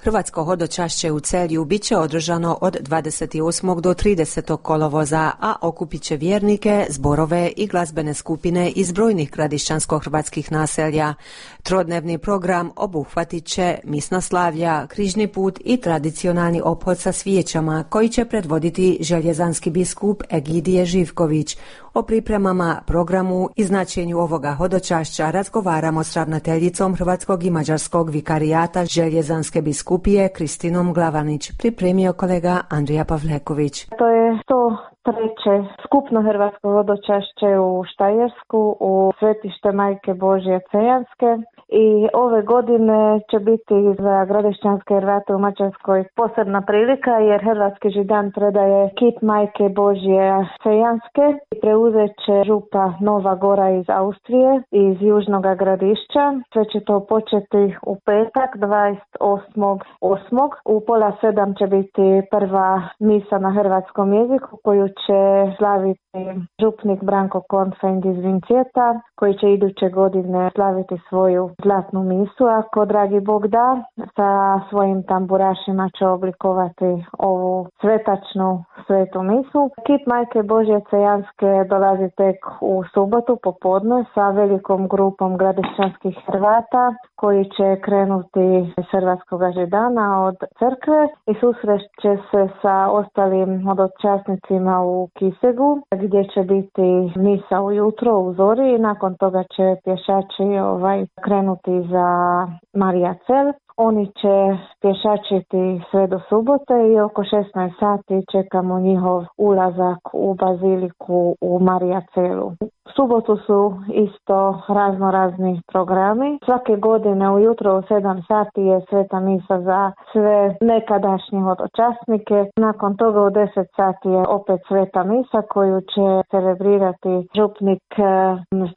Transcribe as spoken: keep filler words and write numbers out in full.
Hrvatsko hodočašće u Celju bit će održano od dvadeset osmog do tridesetog kolovoza, a okupit će vjernike, zborove i glazbene skupine iz brojnih gradišćansko-hrvatskih naselja. Trodnevni program obuhvatit će misnoslavlja, križni put i tradicionalni ophod sa svijećama koji će predvoditi željezanski biskup Egidije Živković. O pripremama, programu i značenju ovoga hodočašća razgovaramo s ravnateljicom Hrvatskog i Mađarskog vikarijata Željezanske biskupije Kristinom Glavanić. Pripremio kolega Andrija Pavleković. To je sto treće skupno hrvatsko hodočašće u Štajersku u svetište Majke Božje Cejanske. I ove godine će biti za gradišćanske Hrvate u Mađarskoj posebna prilika jer Hrvatski židan predaje kip Majke Božje Cejanske i preuzet će župa Nova Gora iz Austrije, iz Južnog Gradišća. Sve će to početi u petak dvadeset osmog osmog U pola sedam će biti prva misa na hrvatskom jeziku koju će slaviti župnik Branko Konfend iz Vincijeta koji će iduće godine slaviti svoju zlatnu misu, ako dragi Bog da, sa svojim tamburašima će oblikovati ovu svetačnu svetu misu. Kip Majke Božje Cejanske dolazi tek u subotu popodne sa velikom grupom gradišćanskih Hrvata koji će krenuti iz hrvatskog židana od crkve i susreće se sa ostalim hodočasnicima u Kisegu gdje će biti misa ujutro u zori i nakon toga će pješači ovaj, krenuti za Marijacel. Oni će pješačiti sve do subote i oko šesnaest sati čekamo njihov ulazak u baziliku u Marijacelu. U subotu su isto razno razni programi. Svake godine ujutro u sedam sati je sveta misa za sve nekadašnje hodočasnike. Nakon toga u deset sati je opet sveta misa koju će celebrirati župnik